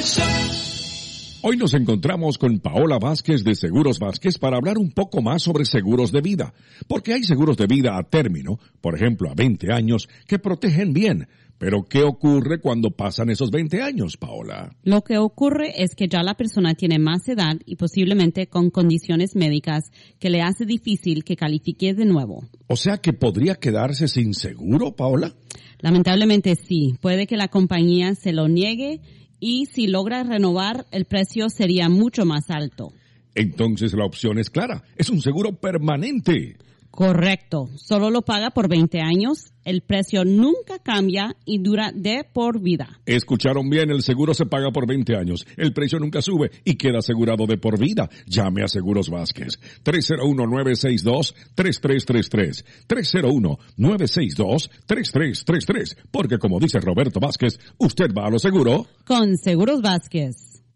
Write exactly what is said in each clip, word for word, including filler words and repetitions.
Hoy nos encontramos con Paola Vázquez de Seguros Vázquez para hablar un poco más sobre seguros de vida, porque hay seguros de vida a término, por ejemplo a veinte años, que protegen bien. Pero ¿qué ocurre cuando pasan esos veinte años, Paola? Lo que ocurre es que ya la persona tiene más edad y posiblemente con condiciones médicas que le hace difícil que califique de nuevo. O sea que podría quedarse sin seguro, Paola. Lamentablemente sí, puede que la compañía se lo niegue y si logra renovar, el precio sería mucho más alto. Entonces la opción es clara, es un seguro permanente. Correcto, solo lo paga por veinte años, el precio nunca cambia y dura de por vida. Escucharon bien, el seguro se paga por veinte años, el precio nunca sube y queda asegurado de por vida. Llame a Seguros Vázquez, tres cero uno, nueve seis dos, tres tres tres tres, tres cero uno, nueve seis dos, tres tres tres tres, porque como dice Roberto Vázquez, usted va a lo seguro. Con Seguros Vázquez.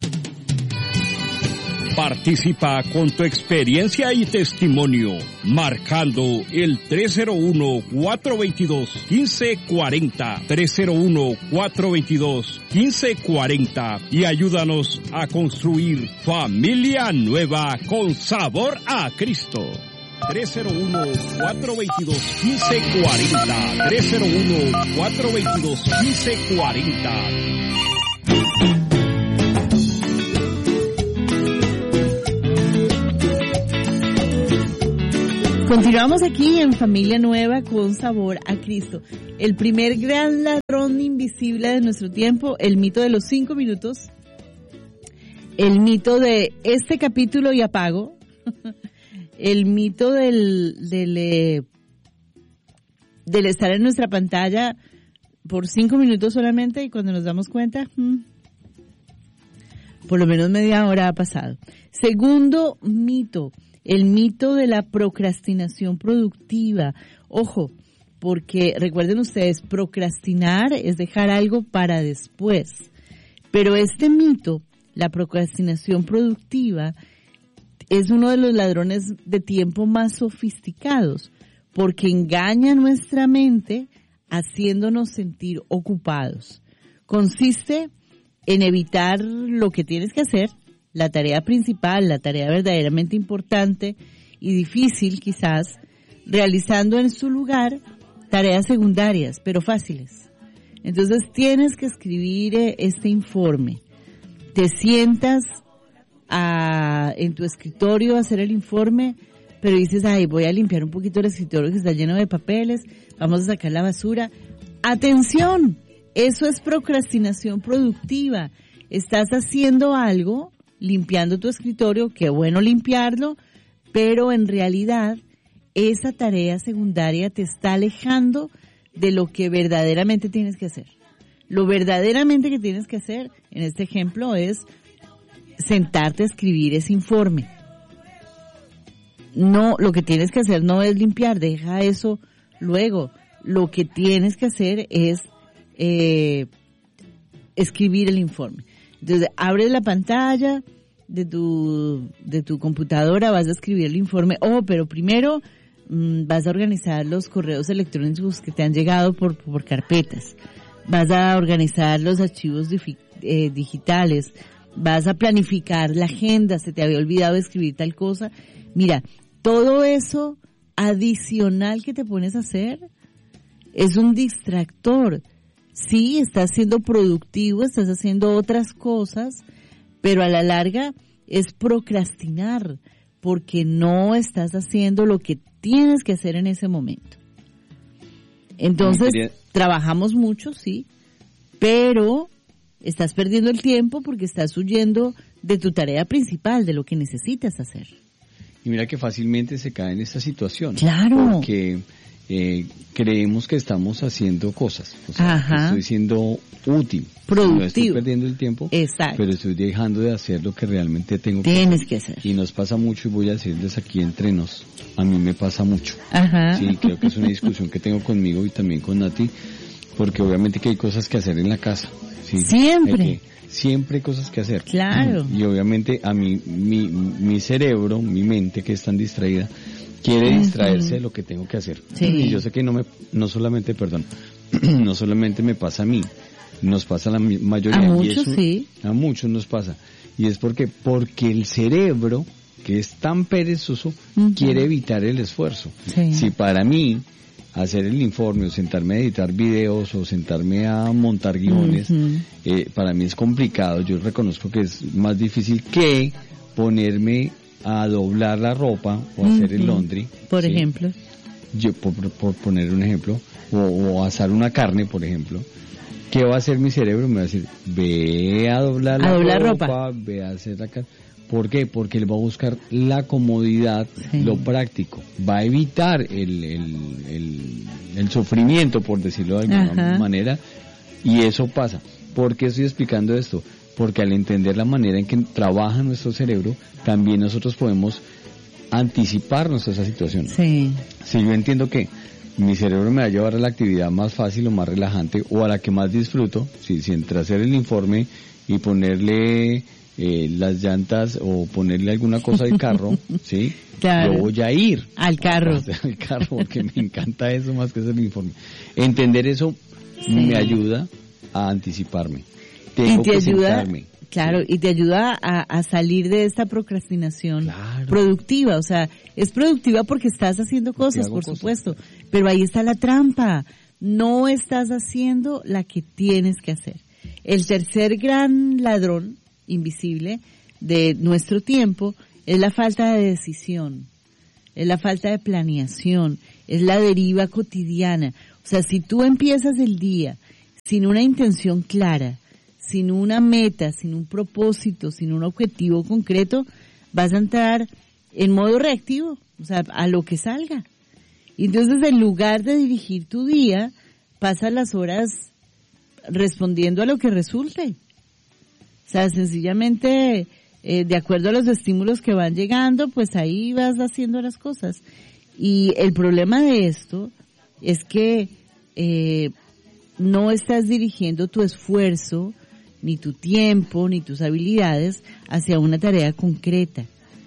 Participa con tu experiencia y testimonio, marcando el tres cero uno, cuatro dos dos, uno cinco cuatro cero, tres cero uno, cuatro dos dos, uno cinco cuatro cero y ayúdanos a construir familia nueva con sabor a Cristo. tres cero uno, cuatro dos dos, uno cinco cuatro cero, tres cero uno, cuatro dos dos, uno cinco cuatro cero. Continuamos aquí en Familia Nueva con sabor a Cristo. El primer gran ladrón invisible de nuestro tiempo, el mito de los cinco minutos, el mito de este capítulo y apago, el mito del, del, eh, del estar en nuestra pantalla por cinco minutos solamente y cuando nos damos cuenta, hmm, por lo menos media hora ha pasado. Segundo mito. El mito de la procrastinación productiva. Ojo, porque recuerden ustedes, procrastinar es dejar algo para después. Pero este mito, la procrastinación productiva, es uno de los ladrones de tiempo más sofisticados, porque engaña nuestra mente haciéndonos sentir ocupados. Consiste en evitar lo que tienes que hacer, la tarea principal, la tarea verdaderamente importante y difícil quizás, realizando en su lugar tareas secundarias, pero fáciles. Entonces tienes que escribir este informe. Te sientas a, en tu escritorio a hacer el informe, pero dices, ay, voy a limpiar un poquito el escritorio que está lleno de papeles, vamos a sacar la basura. ¡Atención! Eso es procrastinación productiva. Estás haciendo algo, limpiando tu escritorio, qué bueno limpiarlo, pero en realidad esa tarea secundaria te está alejando de lo que verdaderamente tienes que hacer. Lo verdaderamente que tienes que hacer, en este ejemplo, es sentarte a escribir ese informe. No, lo que tienes que hacer no es limpiar, deja eso luego. Lo que tienes que hacer es eh, escribir el informe. Entonces, abres la pantalla de tu de tu computadora, vas a escribir el informe. Oh, pero primero mmm, vas a organizar los correos electrónicos que te han llegado por, por carpetas. Vas a organizar los archivos difi, eh, digitales. Vas a planificar la agenda. Se te había olvidado escribir tal cosa. Mira, todo eso adicional que te pones a hacer es un distractor. Sí, estás siendo productivo, estás haciendo otras cosas, pero a la larga es procrastinar porque no estás haciendo lo que tienes que hacer en ese momento. Entonces, trabajamos mucho, sí, pero estás perdiendo el tiempo porque estás huyendo de tu tarea principal, de lo que necesitas hacer. Y mira que fácilmente se cae en esta situación. Claro. Porque Eh, creemos que estamos haciendo cosas, o sea, Ajá. estoy siendo útil, productivo, no estoy perdiendo el tiempo, exacto, pero estoy dejando de hacer lo que realmente tengo que tienes hacer. que hacer. Y nos pasa mucho, y voy a decirles aquí entre nos, a mí me pasa mucho. Ajá. Sí, creo que es una discusión que tengo conmigo y también con Nati, porque obviamente que hay cosas que hacer en la casa. ¿sí? Siempre. Hay que, siempre hay cosas que hacer. Claro. Y obviamente a mí, mi, mi cerebro, mi mente que es tan distraída, quiere distraerse de lo que tengo que hacer. Sí. Y yo sé que no me, no solamente, perdón, no solamente me pasa a mí, Nos pasa a la mayoría. A y muchos, eso, sí. A muchos nos pasa. Y es porque, porque el cerebro, que es tan perezoso, uh-huh. quiere evitar el esfuerzo. Sí. Si para mí hacer el informe o sentarme a editar videos o sentarme a montar guiones, uh-huh. eh, para mí es complicado. Yo reconozco que es más difícil que ponerme a doblar la ropa o uh-huh. hacer el laundry. Por ¿sí? ejemplo. Yo, por, por poner un ejemplo, o, o asar una carne, por ejemplo. ¿Qué va a hacer mi cerebro? Me va a decir, ve a doblar la a doblar ropa, ropa, ve a hacer la carne. ¿Por qué? Porque él va a buscar la comodidad, sí. lo práctico. Va a evitar el, el, el, el sufrimiento, por decirlo de alguna Ajá. manera. Y eso pasa. ¿Por qué estoy explicando esto? Porque al entender la manera en que trabaja nuestro cerebro, también nosotros podemos anticiparnos a esa situación. Sí. Si yo entiendo que mi cerebro me va a llevar a la actividad más fácil o más relajante o a la que más disfruto, si, si entre hacer el informe y ponerle eh, las llantas o ponerle alguna cosa al carro, ¿sí? Claro. Yo voy a ir al carro. Al carro porque me encanta eso más que hacer el informe. Entender eso sí. me ayuda a anticiparme. Tengo y te que ayuda, sentarme. Claro, y te ayuda a, a salir de esta procrastinación claro. productiva. O sea, es productiva porque estás haciendo cosas, por cosas. supuesto. Pero ahí está la trampa. No estás haciendo la que tienes que hacer. El tercer gran ladrón invisible de nuestro tiempo es la falta de decisión. Es la falta de planeación. Es la deriva cotidiana. O sea, si tú empiezas el día sin una intención clara, sin una meta, sin un propósito, sin un objetivo concreto, vas a entrar en modo reactivo, o sea, a lo que salga. Y entonces, en lugar de dirigir tu día, pasas las horas respondiendo a lo que resulte. O sea, sencillamente, eh, de acuerdo a los estímulos que van llegando, pues ahí vas haciendo las cosas. Y el problema de esto es que eh, no estás dirigiendo tu esfuerzo, ni tu tiempo, ni tus habilidades hacia una tarea concreta.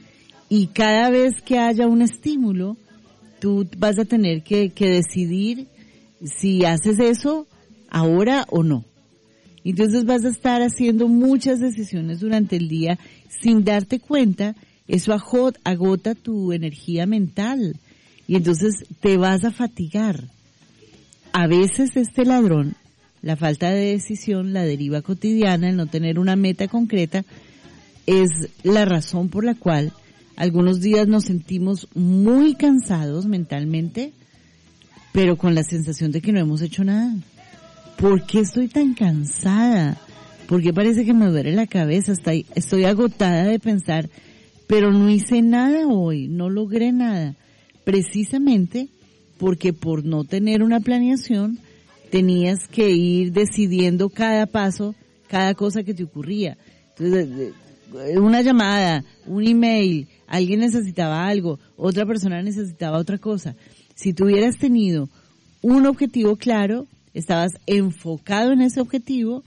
Y cada vez que haya un estímulo, tú vas a tener que, que decidir si haces eso ahora o no. Entonces vas a estar haciendo muchas decisiones durante el día sin darte cuenta. Eso agota tu energía mental y entonces te vas a fatigar. A veces este ladrón, la falta de decisión, la deriva cotidiana, el no tener una meta concreta, es la razón por la cual algunos días nos sentimos muy cansados mentalmente, pero con la sensación de que no hemos hecho nada. ¿Por qué estoy tan cansada? ¿Por qué parece que me duele la cabeza? Estoy, estoy agotada de pensar, pero no hice nada hoy, no logré nada. Precisamente porque por no tener una planeación, tenías que ir decidiendo cada paso, cada cosa que te ocurría. Entonces, una llamada, un email, alguien necesitaba algo, otra persona necesitaba otra cosa. Si tú hubieras tenido un objetivo claro, estabas enfocado en ese objetivo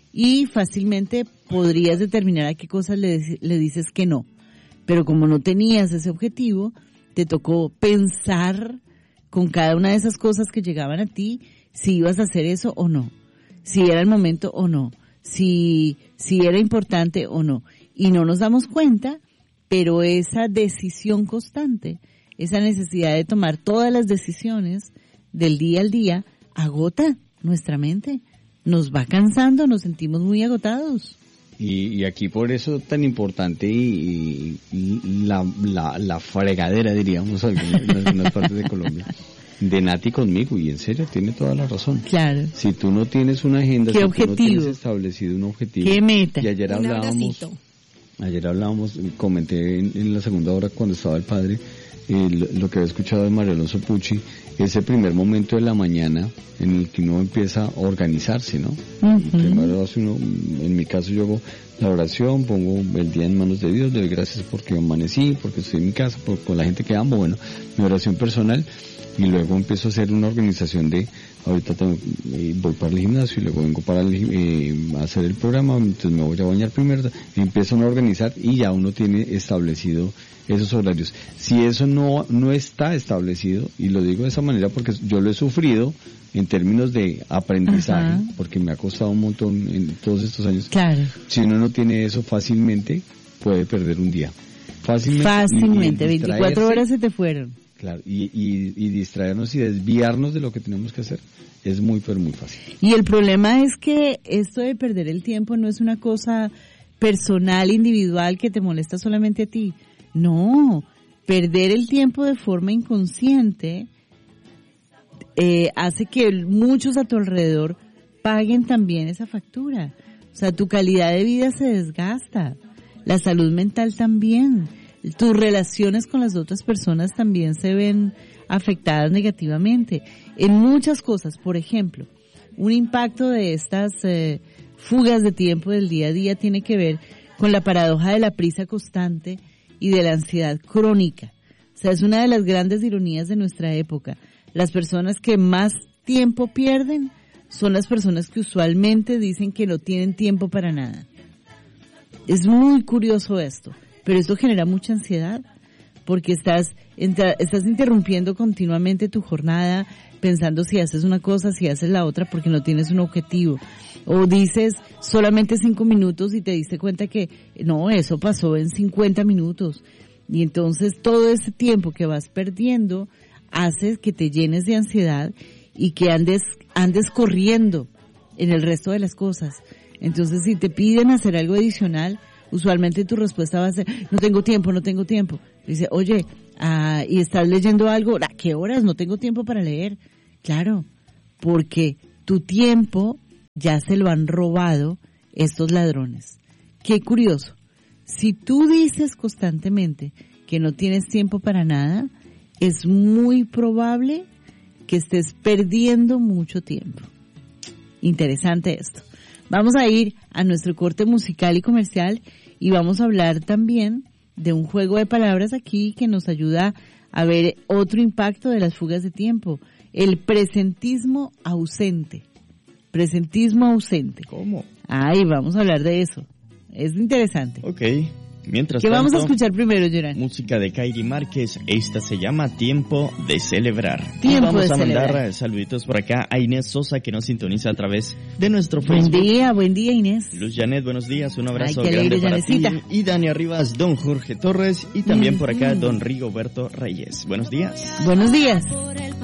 y fácilmente podrías determinar a qué cosas le, le dices que no. Pero como no tenías ese objetivo, te tocó pensar con cada una de esas cosas que llegaban a ti, si ibas a hacer eso o no, si era el momento o no, si, si era importante o no. Y no nos damos cuenta, pero esa decisión constante, esa necesidad de tomar todas las decisiones del día al día, agota nuestra mente, nos va cansando, nos sentimos muy agotados. Y, y aquí por eso tan importante y, y la, la, la fregadera, diríamos, en algunas partes de Colombia, de Nati conmigo, y en serio, tiene toda la razón. Claro. Si tú no tienes una agenda, ¿Qué si objetivo? tú no tienes establecido un objetivo. ¿Qué meta? Y ayer hablábamos, ayer hablábamos, comenté en, en la segunda hora cuando estaba el padre, eh, lo, lo que había escuchado de Mario Alonso Pucci, ese primer momento de la mañana en el que uno empieza a organizarse, ¿no? Uh-huh. Primero hace uno, en mi caso yo hago la oración, pongo el día en manos de Dios, le doy gracias porque amanecí, porque estoy en mi casa, por, con la gente que amo, bueno, mi oración personal, y luego empiezo a hacer una organización de, ahorita tengo, eh, voy para el gimnasio y luego vengo para el, eh, a hacer el programa, entonces me voy a bañar primero, empiezan a organizar y ya uno tiene establecido esos horarios. Si eso no no está establecido, y lo digo de esa manera porque yo lo he sufrido en términos de aprendizaje, ajá, porque me ha costado un montón en todos estos años. Claro. Si uno no tiene eso fácilmente, puede perder un día. Fácilmente. Fácilmente, veinticuatro horas se te fueron. Claro, y, y, y distraernos y desviarnos de lo que tenemos que hacer es muy, pero muy fácil. Y el problema es que esto de perder el tiempo no es una cosa personal, individual, que te molesta solamente a ti. No, perder el tiempo de forma inconsciente eh, hace que muchos a tu alrededor paguen también esa factura. O sea, tu calidad de vida se desgasta, la salud mental también, tus relaciones con las otras personas también se ven afectadas negativamente en muchas cosas. Por ejemplo, un impacto de estas eh, fugas de tiempo del día a día tiene que ver con la paradoja de la prisa constante y de la ansiedad crónica. O sea, es una de las grandes ironías de nuestra época. Las personas que más tiempo pierden son las personas que usualmente dicen que no tienen tiempo para nada. Es muy curioso esto, pero esto genera mucha ansiedad porque estás entra, estás interrumpiendo continuamente tu jornada pensando si haces una cosa, si haces la otra, porque no tienes un objetivo. O dices solamente cinco minutos y te diste cuenta que no, eso pasó en cincuenta minutos. Y entonces todo ese tiempo que vas perdiendo hace que te llenes de ansiedad y que andes, andes corriendo en el resto de las cosas. Entonces si te piden hacer algo adicional, usualmente tu respuesta va a ser, no tengo tiempo, no tengo tiempo. Dice, oye, ah, ¿y estás leyendo algo? ¿A qué horas? No tengo tiempo para leer. Claro, porque tu tiempo ya se lo han robado estos ladrones. Qué curioso. Si tú dices constantemente que no tienes tiempo para nada, es muy probable que estés perdiendo mucho tiempo. Interesante esto. Vamos a ir a nuestro corte musical y comercial y vamos a hablar también de un juego de palabras aquí que nos ayuda a ver otro impacto de las fugas de tiempo. El presentismo ausente. Presentismo ausente. ¿Cómo? Ay, vamos a hablar de eso. Es interesante. Ok. Mientras ¿Qué tanto, vamos a escuchar primero, Yoran? Música de Kairi Márquez. Esta se llama Tiempo de Celebrar. Tiempo y vamos de a mandar celebrar. saluditos por acá a Inés Sosa, que nos sintoniza a través de nuestro Buen Facebook. día, buen día, Inés. Luz Janet, buenos días, un abrazo Ay, qué grande alegre, para ti. Janecita. Y Dani Arribas, don Jorge Torres y también por acá Mm. don Rigoberto Reyes. Buenos días. Buenos días.